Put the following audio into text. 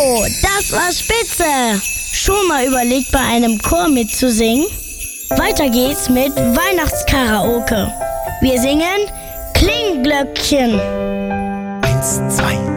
Oh, das war spitze! Schon mal überlegt, bei einem Chor mitzusingen? Weiter geht's mit Weihnachtskaraoke. Wir singen Klingglöckchen. 1, 2,